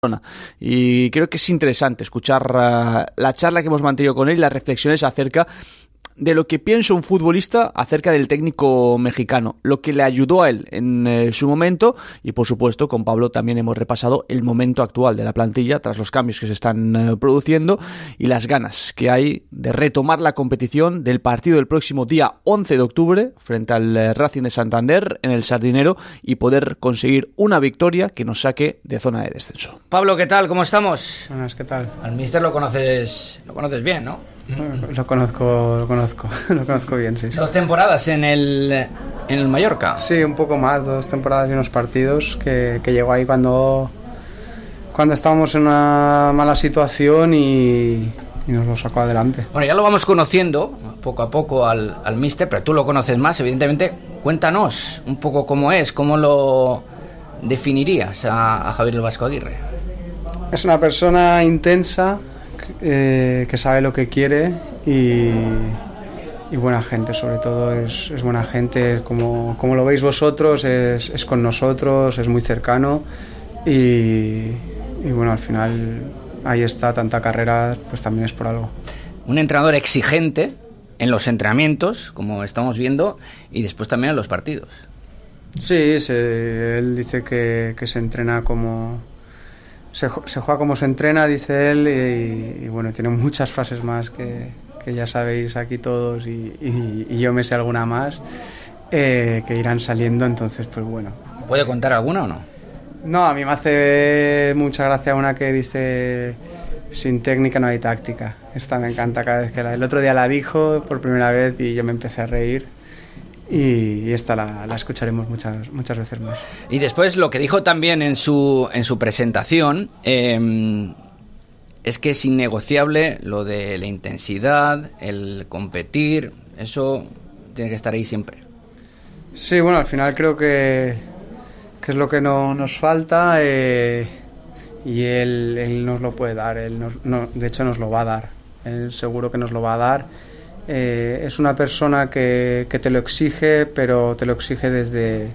Y creo que es interesante escuchar la charla que hemos mantenido con él y las reflexiones acerca de lo que piensa un futbolista acerca del técnico mexicano, lo que le ayudó a él en su momento, y por supuesto con Pablo también hemos repasado el momento actual de la plantilla tras los cambios que se están produciendo y las ganas que hay de retomar la competición del partido del próximo día 11 de octubre frente al Racing de Santander en el Sardinero y poder conseguir una victoria que nos saque de zona de descenso. Pablo, ¿qué tal? ¿Cómo estamos? Buenas, ¿qué tal? Al míster lo conoces bien, ¿no? Lo conozco bien, sí. 2 temporadas en el Mallorca. Sí, un poco más, 2 temporadas y unos partidos que llegó ahí cuando estábamos en una mala situación y nos lo sacó adelante. Bueno, ya lo vamos conociendo poco a poco al míster, pero tú lo conoces más, evidentemente. Cuéntanos un poco cómo es, cómo lo definirías a Javier el Vasco Aguirre. Es una persona intensa, que sabe lo que quiere y buena gente, sobre todo es buena gente, como lo veis vosotros, es con nosotros, es muy cercano y bueno, al final ahí está, tanta carrera pues también es por algo. Un entrenador exigente en los entrenamientos, como estamos viendo, y después también en los partidos. Sí, él dice que se entrena como... Se juega como se entrena, dice él, y bueno, tiene muchas frases más que ya sabéis aquí todos y yo me sé alguna más que irán saliendo, entonces pues bueno. ¿Puede contar alguna o no? No, a mí me hace mucha gracia una que dice: sin técnica no hay táctica. Esta me encanta cada vez que el otro día la dijo por primera vez y yo me empecé a reír. Y esta la escucharemos muchas veces más. Y después lo que dijo también en su presentación es que es innegociable lo de la intensidad, el competir, eso tiene que estar ahí siempre. Sí, bueno, al final creo que es lo que nos falta y él nos lo puede dar, de hecho nos lo va a dar, él seguro que nos lo va a dar. Es una persona que te lo exige, pero te lo exige desde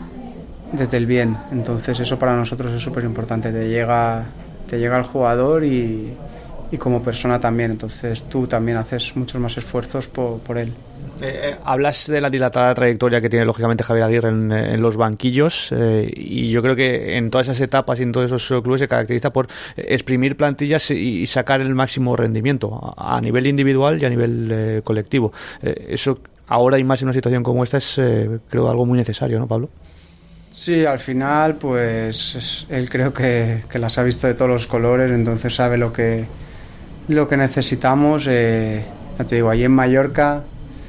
el bien. Entonces eso para nosotros es súper importante. Te llega al jugador y como persona también. Entonces tú también haces muchos más esfuerzos por él. Hablas de la dilatada trayectoria que tiene lógicamente Javier Aguirre en los banquillos y yo creo que en todas esas etapas y en todos esos clubes se caracteriza por exprimir plantillas y sacar el máximo rendimiento a nivel individual y a nivel colectivo. Eso ahora y más en una situación como esta es creo algo muy necesario, ¿no, Pablo? Sí, al final pues él creo que las ha visto de todos los colores, entonces sabe lo que necesitamos. Ya te digo, allí en Mallorca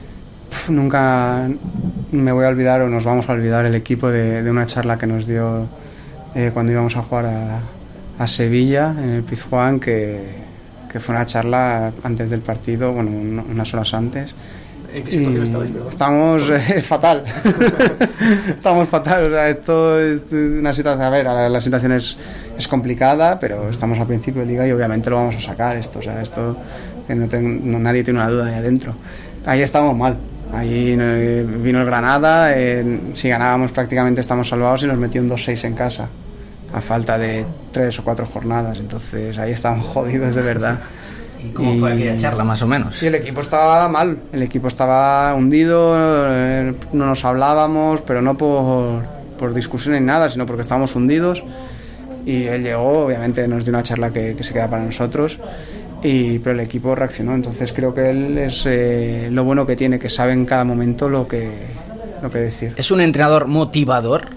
nunca me voy a olvidar o nos vamos a olvidar el equipo de una charla que nos dio cuando íbamos a jugar a Sevilla en el Pizjuán, que fue una charla antes del partido, bueno, unas horas antes. ¿En qué situación estabais? Estamos fatal. Estamos fatal. O sea, esto es una situación. A ver, la situación es complicada, pero estamos al principio de liga y obviamente lo vamos a sacar. Esto que nadie tiene una duda ahí adentro. Ahí estamos mal. Ahí vino el Granada. Si ganábamos prácticamente estamos salvados y nos metió un 2-6 en casa a falta de 3 o 4 jornadas. Entonces ahí estamos jodidos de verdad. ¿Y cómo fue aquella charla, más o menos? Sí, el equipo estaba mal, el equipo estaba hundido, no nos hablábamos, pero no por discusión ni nada, sino porque estábamos hundidos. Y él llegó, obviamente nos dio una charla que se queda para nosotros, pero el equipo reaccionó. Entonces creo que él es lo bueno que tiene, que sabe en cada momento lo que decir. ¿Es un entrenador motivador?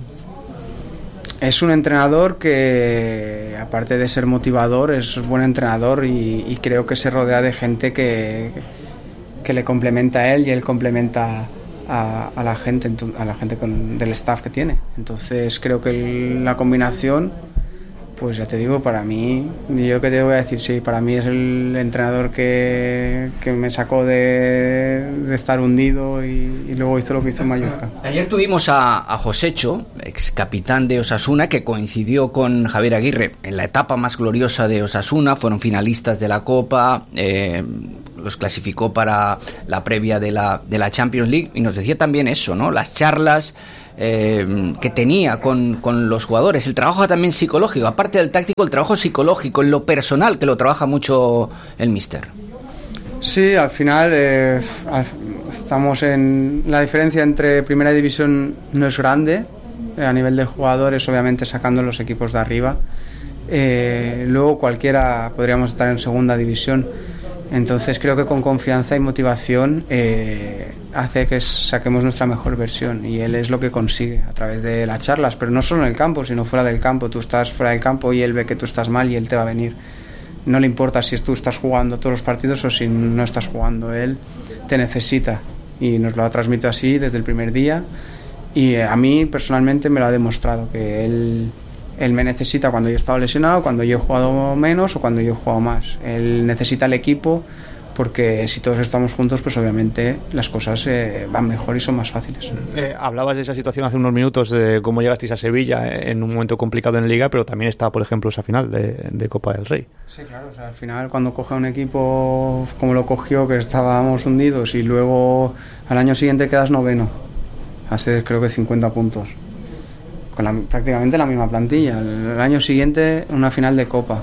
Es un entrenador que, aparte de ser motivador, es buen entrenador y creo que se rodea de gente que le complementa a él y él complementa a la gente del staff que tiene. Entonces creo que la combinación, pues ya te digo, para mí, yo que te voy a decir, sí, para mí es el entrenador que me sacó de estar hundido y luego hizo lo que hizo en Mallorca. Ayer tuvimos a Josecho, ex capitán de Osasuna, que coincidió con Javier Aguirre en la etapa más gloriosa de Osasuna, fueron finalistas de la Copa, los clasificó para la previa de la Champions League y nos decía también eso, ¿no? Las charlas que tenía con los jugadores, el trabajo también psicológico, aparte del táctico, el trabajo psicológico, en lo personal, que lo trabaja mucho el míster. Sí, al final estamos en... La diferencia entre primera división no es grande, a nivel de jugadores, obviamente sacando los equipos de arriba. Luego cualquiera podríamos estar en segunda división. Entonces creo que con confianza y motivación hace que saquemos nuestra mejor versión, y él es lo que consigue a través de las charlas, pero no solo en el campo, sino fuera del campo. Tú estás fuera del campo y él ve que tú estás mal y él te va a venir. No le importa si tú estás jugando todos los partidos o si no estás jugando, él te necesita, y nos lo ha transmitido así desde el primer día, y a mí personalmente me lo ha demostrado, que él me necesita cuando yo he estado lesionado, cuando yo he jugado menos o cuando yo he jugado más. Él necesita el equipo, porque si todos estamos juntos, pues obviamente las cosas van mejor y son más fáciles. Hablabas de esa situación hace unos minutos, de cómo llegasteis a Sevilla en un momento complicado en Liga, pero también está, por ejemplo, esa final de Copa del Rey. Sí, claro, o sea, al final cuando coge un equipo como lo cogió, que estábamos hundidos, y luego al año siguiente quedas noveno, haces creo que 50 puntos, con prácticamente la misma plantilla. El año siguiente una final de Copa,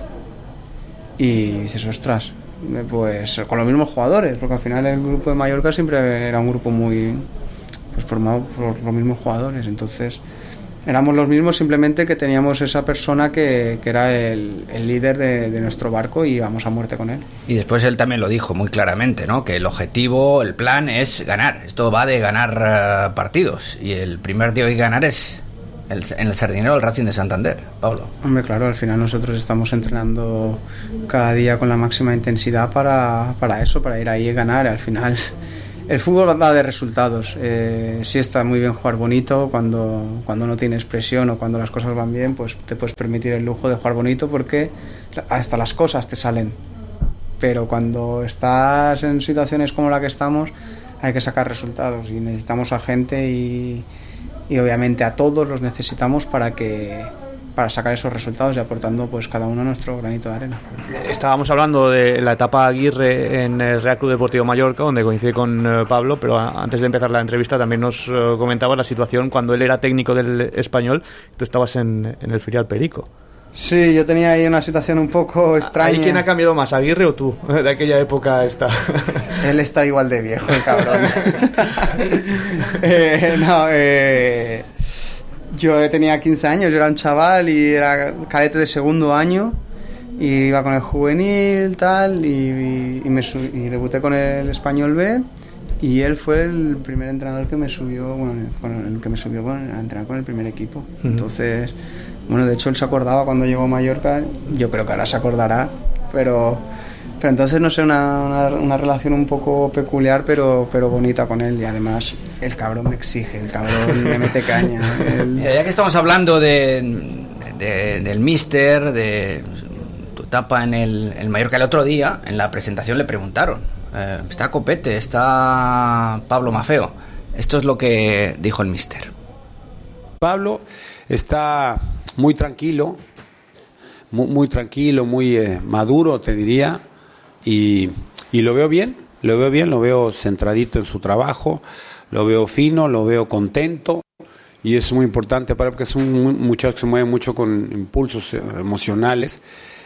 y dices, ostras, pues con los mismos jugadores, porque al final el grupo de Mallorca siempre era un grupo muy formado por los mismos jugadores. Entonces éramos los mismos, simplemente que teníamos esa persona que era el líder de nuestro barco, y íbamos a muerte con él. Y después él también lo dijo muy claramente, ¿no? Que el objetivo, el plan es ganar. Esto va de ganar partidos, y el primer día de ganar es en el Sardinero, el Racing de Santander. Pablo. Hombre, claro, al final nosotros estamos entrenando cada día con la máxima intensidad para eso, para ir ahí y ganar. Al final el fútbol va de resultados. Sí está muy bien jugar bonito cuando no tienes presión, o cuando las cosas van bien, pues te puedes permitir el lujo de jugar bonito, porque hasta las cosas te salen. Pero cuando estás en situaciones como la que estamos, hay que sacar resultados, y necesitamos a gente, y obviamente a todos los necesitamos para sacar esos resultados, y aportando pues cada uno nuestro granito de arena. Estábamos hablando de la etapa Aguirre en el Real Club Deportivo Mallorca, donde coincide con Pablo, pero antes de empezar la entrevista también nos comentaba la situación cuando él era técnico del Español. Tú estabas en el filial Perico. Sí, yo tenía ahí una situación un poco extraña. ¿Quién ha cambiado más, Aguirre o tú, de aquella época esta? Él está igual de viejo, el cabrón. Yo tenía 15 años, yo era un chaval y era cadete de segundo año, y iba con el juvenil, tal, y debuté con el Español B, y él fue el primer entrenador que me subió, a entrenar con el primer equipo. Entonces, bueno, de hecho él se acordaba cuando llegó a Mallorca, yo creo que ahora se acordará, pero entonces, no sé, una relación un poco peculiar, pero bonita con él. Y además el cabrón me exige, el cabrón me mete caña. Mira, ya que estamos hablando del míster, de tu etapa en el Mallorca, el otro día en la presentación le preguntaron, está Copete, está Pablo Maffeo. Esto es lo que dijo el míster. Pablo está muy tranquilo, muy tranquilo, muy maduro, te diría. Y lo veo bien, lo veo centradito en su trabajo, lo veo fino, lo veo contento, y es muy importante para él, porque es un muchacho que se mueve mucho con impulsos emocionales,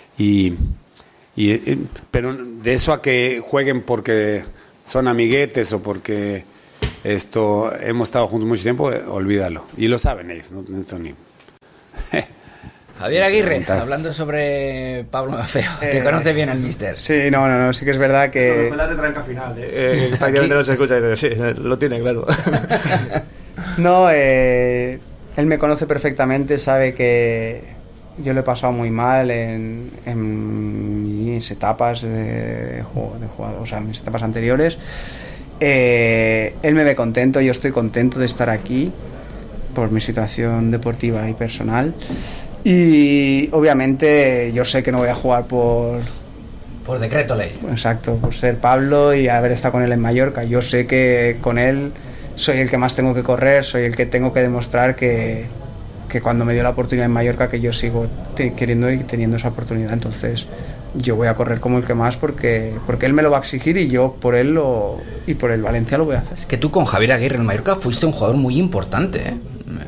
pero de eso a que jueguen porque son amiguetes o porque hemos estado juntos mucho tiempo, olvídalo, y lo saben ellos, no son ni... Javier Aguirre, hablando sobre Pablo Maffeo, que conoce bien al míster. Sí, no, sí que es verdad que... No, fue la retranca final, prácticamente no se escucha, sí, lo tiene claro. No, él me conoce perfectamente, sabe que yo lo he pasado muy mal en mis etapas de jugador, o sea, en mis etapas anteriores. Él me ve contento, yo estoy contento de estar aquí por mi situación deportiva y personal. Y obviamente yo sé que no voy a jugar por decreto ley. Exacto, por ser Pablo y haber estado con él en Mallorca. Yo sé que con él soy el que más tengo que correr, soy el que tengo que demostrar que cuando me dio la oportunidad en Mallorca, que yo sigo queriendo y teniendo esa oportunidad. Entonces yo voy a correr como el que más, porque él me lo va a exigir, y yo por él y por el Valencia lo voy a hacer. Es que tú con Javier Aguirre en Mallorca fuiste un jugador muy importante, ¿eh?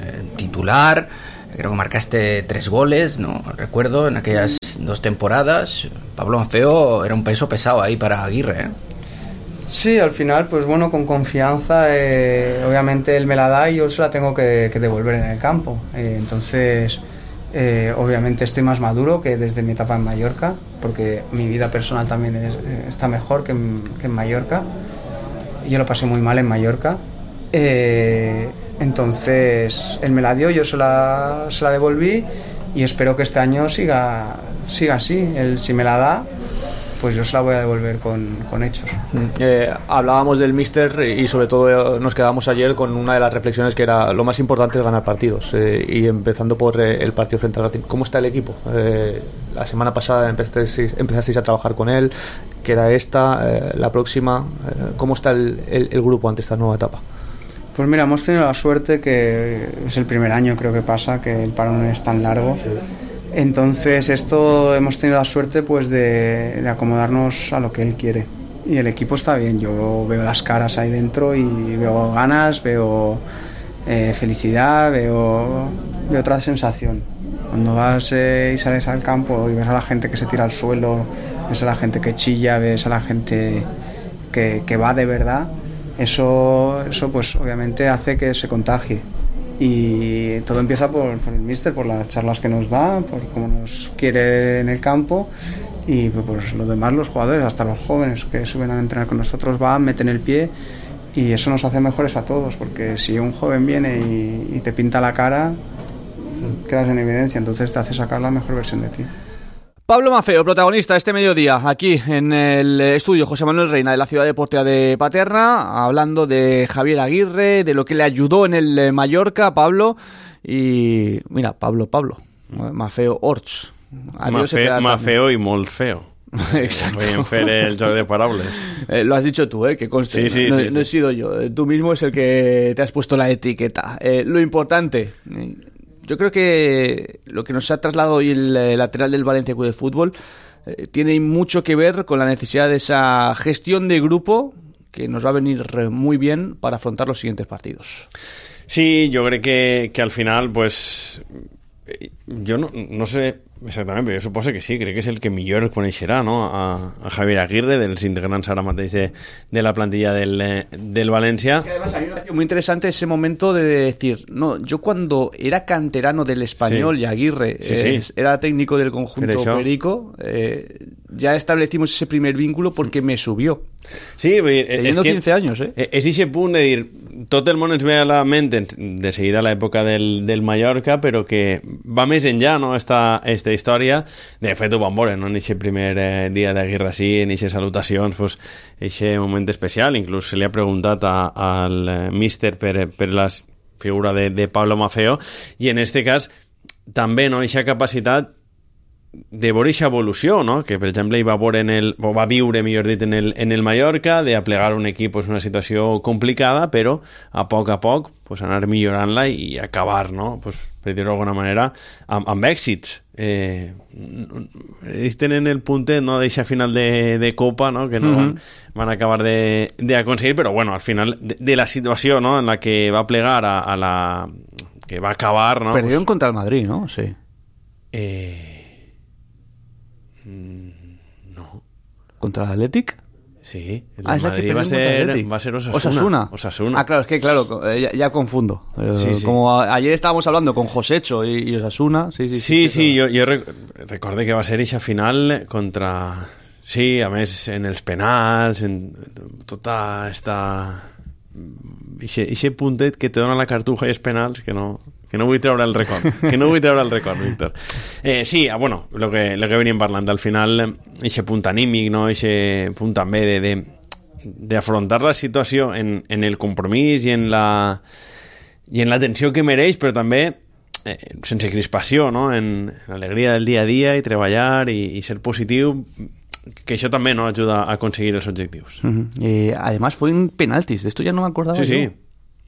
titular, creo que marcaste 3 goles, no recuerdo, en aquellas 2 temporadas. Pablo Maffeo era un peso pesado ahí para Aguirre, ¿eh? Sí, al final, pues bueno, con confianza, obviamente él me la da y yo se la tengo que devolver en el campo. Entonces, obviamente estoy más maduro que desde mi etapa en Mallorca, porque mi vida personal también está mejor que en Mallorca. Yo lo pasé muy mal en Mallorca. Entonces, él me la dio, yo se la devolví y espero que este año siga así. Él, si me la da, pues yo se la voy a devolver con hechos. Hablábamos del míster y sobre todo nos quedamos ayer con una de las reflexiones que era lo más importante es ganar partidos, y empezando por el partido frente al Racing. ¿Cómo está el equipo? La semana pasada empezasteis a trabajar con él, queda la próxima. ¿Cómo está el grupo ante esta nueva etapa? Pues mira, hemos tenido la suerte que es el primer año creo que pasa, que el parón es tan largo. Sí. Entonces hemos tenido la suerte pues de acomodarnos a lo que él quiere y el equipo está bien. Yo veo las caras ahí dentro y veo ganas, veo felicidad, veo otra sensación. Cuando vas y sales al campo y ves a la gente que se tira al suelo, ves a la gente que chilla, ves a la gente que va de verdad, eso pues obviamente hace que se contagie. Y todo empieza por el míster, por las charlas que nos da, por cómo nos quiere en el campo y pues los demás, los jugadores, hasta los jóvenes que suben a entrenar con nosotros, van, meten el pie y eso nos hace mejores a todos, porque si un joven viene y te pinta la cara, quedas en evidencia, entonces te hace sacar la mejor versión de ti. Pablo Maffeo, protagonista este mediodía aquí en el estudio José Manuel Reina de la ciudad deportiva de Paterna, hablando de Javier Aguirre, de lo que le ayudó en el Mallorca, Pablo. Y mira, Pablo, Maffeo Orts. Maffeo y molt feo. Exacto. Voy a hacer el joc de parables. Lo has dicho tú, que conste. Sí, no he sido yo. Tú mismo es el que te has puesto la etiqueta. Lo importante... Yo creo que lo que nos ha trasladado hoy el lateral del Valencia Club de Fútbol tiene mucho que ver con la necesidad de esa gestión de grupo que nos va a venir muy bien para afrontar los siguientes partidos. Sí, yo creo que al final, pues... Jo no sé exactament, però jo suposo que sí, crec que és el que millor coneixerà, no? a Javier Aguirre, dels integrants ara mateix de la plantilla del Valencia. Es que además a mí me pareció muy interesante ese momento de decir, no, yo cuando era canterano del Español, sí, y Aguirre era técnico del conjunto Perico, ya establecimos ese primer vínculo porque me subió. Sí, teniendo 15 anys, és aquest punt de dir, tot el món ens ve a la ment de seguida l'època del Mallorca, però que va més enllà, no?, esta història. De fet, ho vam veure, no?, en aquest primer dia d'Aguirre així, en aquestes salutacions, pues, aquest moment especial. Inclús se li ha preguntat al míster per la figura de Pablo Maffeo, i en este cas també, no?, aquesta capacitat de veure aquesta evolució, no?, que per exemple va viure, millor dit, en el Mallorca, de aplegar un equip en una situació complicada, però a poc pues, anar millorant-la i acabar, no?, pues, per dir-ho d'alguna manera, amb èxits. Ells tenen el puntet, no?, d'eixa final de Copa, no?, que no van acabar d'aconseguir, però bueno, al final de la situació, no?, en la que va plegar a la que va acabar, no? Perdieron pues, contra el Madrid, ¿no? Sí. No. ¿Contra el Athletic? Sí, el Madrid va a ser Osasuna. Ah, claro, es que ya confundo. Sí. Como ayer estábamos hablando con Josecho y Osasuna. Sí, yo recordé que va a ser esa final contra... Sí, a més, en els penals, en tota esta... Ixe puntet que te dona la cartuja i els penals, que no vull treure el record, Víctor. Sí, bueno, lo que veníem parlant, al final, ixe punt anímic, no? Ixe punt també de afrontar la situació en el compromís i en la tensió que mereix, però també sense crispació, no? En l'alegria del dia a dia i treballar i ser positiu, que eso también nos ayuda a conseguir los objetivos. Además fue en penaltis, de esto ya no me acordaba. Sí.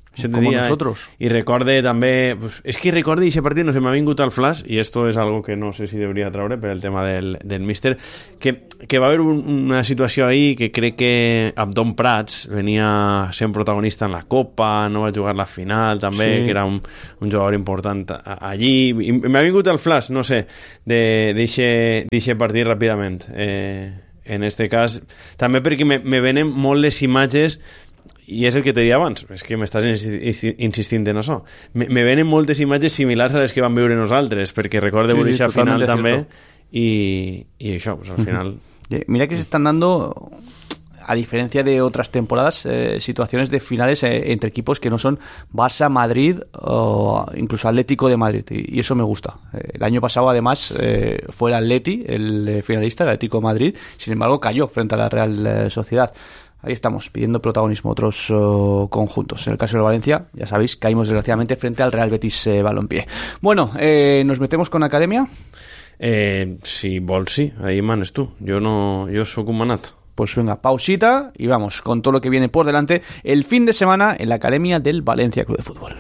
como nosotros. Y recorde també... Pues, és que recorde aquest partit, no sé, m'ha vingut al flash, i esto és algo que no sé si debería traure per el tema del míster, que va haver una situació ahí que crec que Abdon Prats venia sent protagonista en la Copa, no va jugar la final també, sí. Que era un jugador important allí, i m'ha vingut al flash, no sé, d'eixe partit ràpidament. En este cas, també perquè me venen molt les imatges. I és el que te deia abans, és que m'estàs insistint en això. Me venen moltes imatges similars a les que vam veure nosaltres, perquè recorde veure això al final també, y això, pues al final... Mira que se están dando, a diferencia de otras temporadas, situaciones de finales entre equipos que no son Barça, Madrid o incluso Atlético de Madrid, y eso me gusta. El año pasado además fue el Atleti el finalista, el Atlético de Madrid, sin embargo cayó frente a la Real Sociedad. Ahí estamos, pidiendo protagonismo a otros conjuntos. En el caso de Valencia, ya sabéis, caímos desgraciadamente frente al Real Betis Balompié. Bueno, ¿nos metemos con Academia? Si vols, sí. Ahí manes tú. Yo soy un manat. Pues venga, pausita y vamos con todo lo que viene por delante el fin de semana en la Academia del Valencia Club de Fútbol.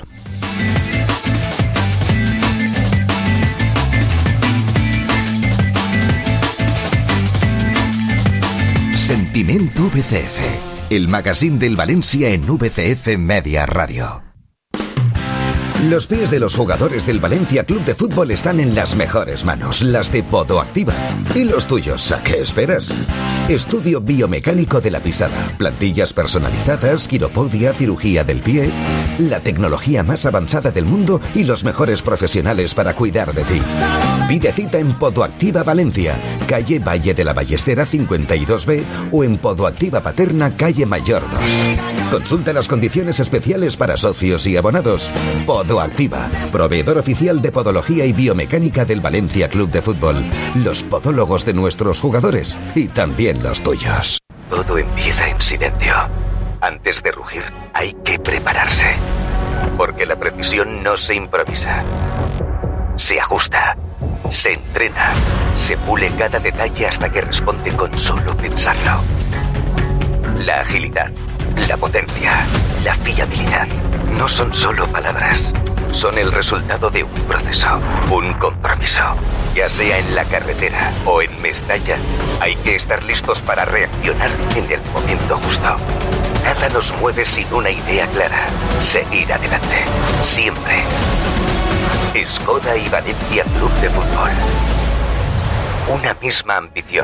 Sentiment VCF, el magazine del Valencia en VCF Media Radio. Los pies de los jugadores del Valencia Club de Fútbol están en las mejores manos, las de Podoactiva. ¿Y los tuyos? ¿A qué esperas? Estudio biomecánico de la pisada, plantillas personalizadas, quiropodia, cirugía del pie, la tecnología más avanzada del mundo y los mejores profesionales para cuidar de ti. Pide cita en Podoactiva Valencia, calle Valle de la Ballestera 52B o en Podoactiva Paterna, calle Mayor 2. Consulta las condiciones especiales para socios y abonados. Podoactiva, proveedor oficial de podología y biomecánica del Valencia Club de Fútbol. Los podólogos de nuestros jugadores y también los tuyos. Todo empieza en silencio. Antes de rugir, hay que prepararse. Porque la precisión no se improvisa. Se ajusta, se entrena, se pule cada detalle hasta que responde con solo pensarlo. La agilidad, la potencia, la fiabilidad no son solo palabras, son el resultado de un proceso, un compromiso. Ya sea en la carretera o en Mestalla, hay que estar listos para reaccionar en el momento justo. Nada nos mueve sin una idea clara, seguir adelante, siempre. Skoda y Valencia Club de Fútbol. Una misma ambición.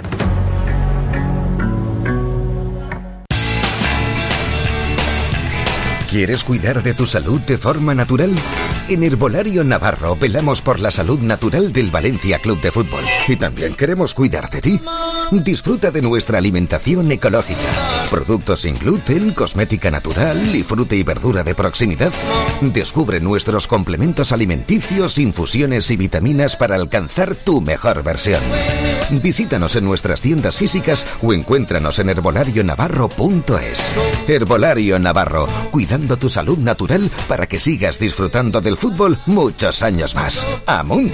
¿Quieres cuidar de tu salud de forma natural? En Herbolario Navarro velamos por la salud natural del Valencia Club de Fútbol. Y también queremos cuidar de ti. Disfruta de nuestra alimentación ecológica. Productos sin gluten, cosmética natural y fruta y verdura de proximidad. Descubre nuestros complementos alimenticios, infusiones y vitaminas para alcanzar tu mejor versión. Visítanos en nuestras tiendas físicas o encuéntranos en herbolarionavarro.es. Herbolario Navarro, cuidando tu salud natural para que sigas disfrutando del fútbol muchos años más. ¡Amunt!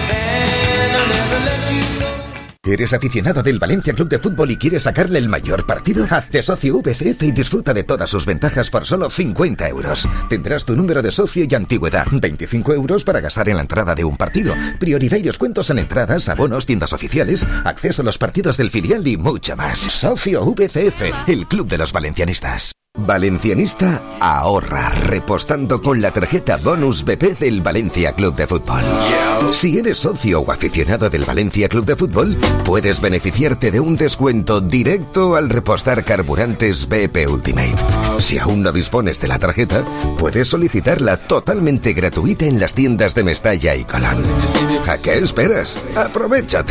¿Eres aficionado del Valencia Club de Fútbol y quieres sacarle el mayor partido? Hazte socio VCF y disfruta de todas sus ventajas por solo 50 euros. Tendrás tu número de socio y antigüedad. 25 euros para gastar en la entrada de un partido. Prioridad y descuentos en entradas, abonos, tiendas oficiales, acceso a los partidos del filial y mucho más. Socio VCF, el club de los valencianistas. Valencianista ahorra repostando con la tarjeta Bonus BP del Valencia Club de Fútbol. Si eres socio o aficionado del Valencia Club de Fútbol, puedes beneficiarte de un descuento directo al repostar carburantes BP Ultimate. Si aún no dispones de la tarjeta, puedes solicitarla totalmente gratuita en las tiendas de Mestalla y Colón. ¿A qué esperas? ¡Aprovechate!